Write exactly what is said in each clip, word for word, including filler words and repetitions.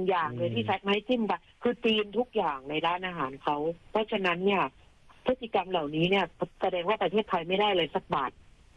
อย่างเลยที่แฟกไม้จิ้มไปคือตีนทุกอย่างในร้านอาหารเขาเพราะฉะนั้นเนี่ยพฤติกรรมเหล่านี้เนี่ยแสดงว่าประเทศไทยไม่ได้เลยสักบาท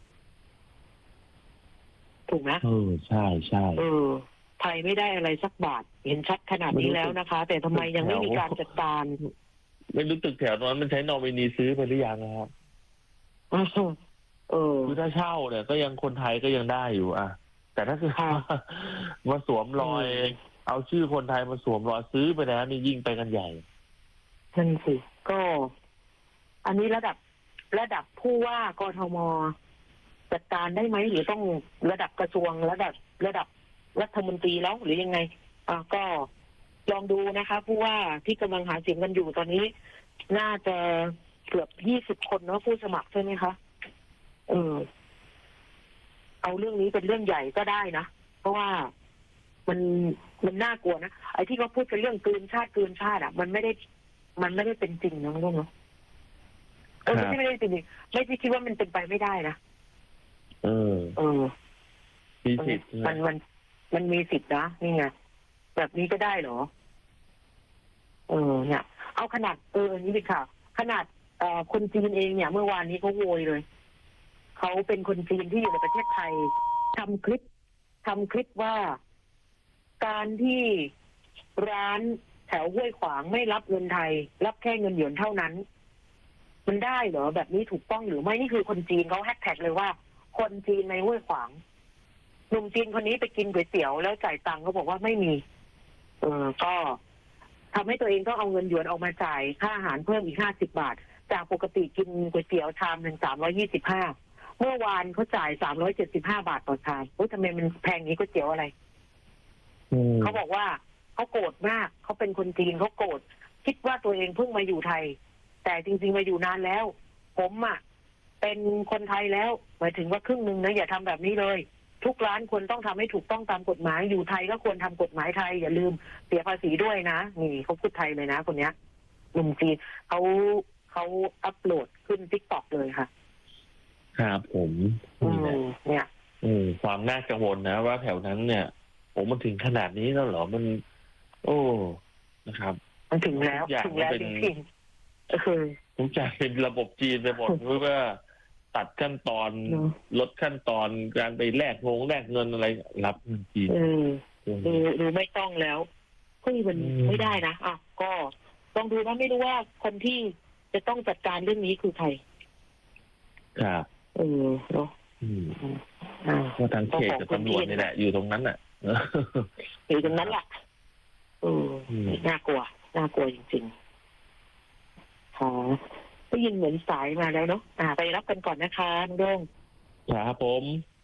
ถูกไหมเออใช่ใช่เออไทยไม่ได้อะไรสักบาทเห็นชัดขนาดนี้แล้วนะคะ แต่ทำไมยังไม่มีการจัดการไม่รู้ตึกแถวนั้นมันใช้นอมินีซื้อไปหรือยังนะครับเออคือถ้าเช่าเนี่ยก็ยังคนไทยก็ยังได้อยู่อ่ะแต่ถ้าคือมาสวมรอยเอาชื่อคนไทยมาสวมรอยซื้อไปแล้วนี่ยิ่งไปกันใหญ่นั่นสิก็อันนี้ระดับระดับผู้ว่ากทมจัดการได้ไหมหรือต้องระดับกระทรวงระดับระดับรัฐมนตรีแล้วหรือยังไงอ่าก็ลองดูนะคะผู้ว่าที่กำลังหาเสียงกันอยู่ตอนนี้น่าจะเกือบยี่สิบคนเนาะผู้สมัครใช่ไหมคะเออเอาเรื่องนี้เป็นเรื่องใหญ่ก็ได้นะเพราะว่ามันมันน่ากลัวนะไอ้ที่เขาพูดเป็นเรื่องกลืนชาติกลืนชาติอ่ะมันไม่ได้มันไม่ได้เป็นจริงนะน้องเนาะเออไม่ได้เป็นจริงไม่ได้คิดว่ามันเป็นไปไม่ได้นะเออเออมีสิทธิ์มันมันมันมีสิทธิ์นะนี่ไงแบบนี้ก็ได้เหรอเออเนี่ยเอาขนาดเออนี่ดิค่ะขนาดเอ่อคนจีนเองเนี่ยเมื่อวานนี้เขาโวยเลยเขาเป็นคนจีนที่อยู่ในประเทศไทยทำคลิปทำคลิปว่าการที่ร้านแถวห้วยขวางไม่รับเงินไทยรับแค่เงินหยวนเท่านั้นมันได้เหรอแบบนี้ถูกต้องหรือไม่นี่คือคนจีนเขาแฮชแท็กเลยว่าคนจีนในห้วยขวางหนุ่มจีนคนนี้ไปกินก๋วยเตี๋ยวแล้วจ่ายตังค์เขาบอกว่าไม่มีเออก็ทำให้ตัวเองต้องเอาเงินหยวนออกมาจ่ายค่าอาหารเพิ่มอีกห้าสิบบาทจากปกติกินก๋วยเตี๋ยวชามหนึ่งสามร้อยยี่สิบห้าเมื่อวานเขาจ่ายสามร้อยเจ็ดสิบห้าบาทต่อชามโอ้ยทำไมมันแพงนี้ก๋วยเตี๋ยวอะไรเขาบอกว่าเขาโกรธมากเขาเป็นคนจีนเขาโกรธคิดว่าตัวเองเพิ่งมาอยู่ไทยแต่จริงๆมาอยู่นานแล้วผมอ่ะเป็นคนไทยแล้วหมายถึงว่าครึ่งหนึ่งนะอย่าทำแบบนี้เลยทุกร้านควรต้องทำให้ถูกต้องตามกฎหมายอยู่ไทยก็ควรทำกฎหมายไทยอย่าลืมเสียภาษีด้วยนะนี่เขาพูดไทยเลยนะคนเนี้ยหนุ่มจีนเขาเขาอัปโหลดขึ้น ติ๊กต็อก เลยค่ะครับผมเนี่ยอืมความน่ากังวลนะว่าแถวนั้นเนี่ยผมมันถึงขนาดนี้แล้วเหรอมันโอ้นะครับมันถึงแล้วถึงแล้วจริงๆเออทุกอย่างเป็นระบบจีนไปหมดเพราะว่าตัดขั้นตอนลดขั้นตอนการไปแลกงงแลกเงินอะไรรับเงินจีนเออหรือหรือไม่ต้องแล้วเฮ้ยมันไม่ได้นะอ่ะก็ลองดูนะไม่รู้ว่าคนที่จะต้องจัดการเรื่องนี้คือใครครับเออเนาะก็ทางเขตกับตำรวจนี่แหละอยู่ตรงนั้นน่ะอยู่ตรงนั้นแหละเออน่ากลัวน่ากลัวจริงๆค่ะได้ยินเหมือนสายมาแล้วเนาะอ่าไปรับกันก่อนนะคะน้องโด่งครับผม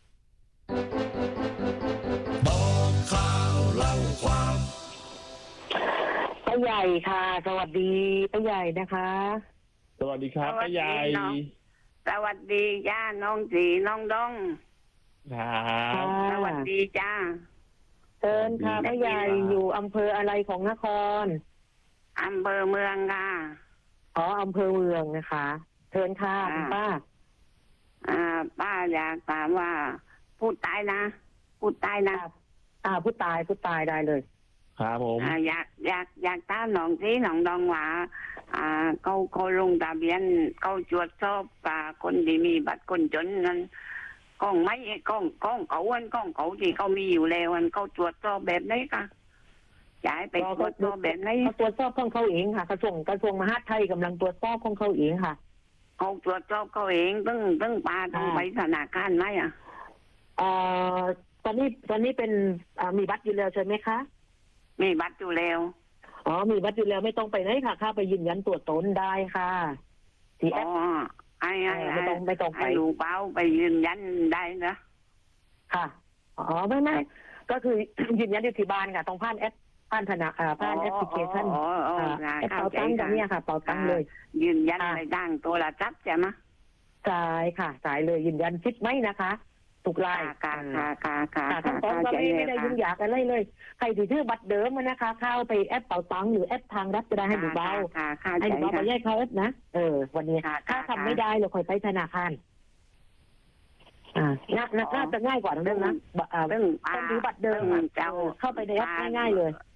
บอกข่าวเล่าความป้าใหญ่ค่ะสวัสดีป้าใหญ่นะคะสวัสดีครับป้าใหญ่สวัสดีจ้าน้องจีน้องดงครับสวัสดีจ้าเชิญค่ะป้าใหญ่อยู่อำเภออะไรของนครอำเภอเมืองค่ะอ๋ออำเภอเมืองนะคะเชิญค่ะคุณป้าอ่าป้าอยากถามว่าพูดตายนะพูดตายนะอ่าพูดตายพูดตายได้เลยครับผมอ่าอยากอยากอยากตามหนองที่หนองดองว่าอ่าเขาเขาลงทะเบียนเขาตรวจสอบว่าคนที่มีบัตรคนจนนั้นกล้องไม่กล้องกล้องเขาวันกล้องเขาที่เขามีอยู่แล้ววันเขาตรวจสอบแบบไหนคะจะให้ไปตรวจสอบแบบไหนเขาตรวจสอบของเขาเองค่ะกระทรวงกระทรวงมหาดไทยกำลังตรวจสอบของเขาเองค่ะเขาตรวจสอบเขาเองต้องต้องปาต้องไปธนาคารไหมอ่ะเอ่อตอนนี้ตอนนี้เป็นมีบัตรอยู่แล้วใช่ไหมคะมีบัตรอยู่แล้วอ๋อมีบัตรอยู่แล้วไม่ต้องไปไหนค่ะค่าไปยืนยันตัวตนได้ค่ะที่แอปไอ้ไอ้ไม่ต้องไม่ต้องไปดูเป้าไปยืนยันได้นะค่ะอ๋อไม่ไม่ก็คือยืนยันที่บ้านค่ะต้องผ่านแอปผ่านธนาคารผ่านแอปพลิเคชันแอปเป๋าตังค์แบบนี้ค่ะเป๋าตังค์เลยยืนยันในดังตัวละจับใช่ไหมใช่ค่ะสายเลยยืนยันชิดไหมนะคะถูกลายค่ะค่ะค่ะค่ะค่ะทั้งสองก็ไม่ไม่ได้ยุ่งยากอะไรเลยใครถือชื่อบัตรเดิมนะคะเข้าไปแอปเป๋าตังค์หรือแอปทางรัฐจะได้ให้ดูเบาให้ดูเบาไปแยกเขาแอปนะเออวันนี้ถ้าทำไม่ได้เราคอยไปธนาคารอ่าน่าน่าจะง่ายกว่าเรื่องนะเรื่องคนถือบัตรเดิมเข้าไปในแอปง่ายๆเลย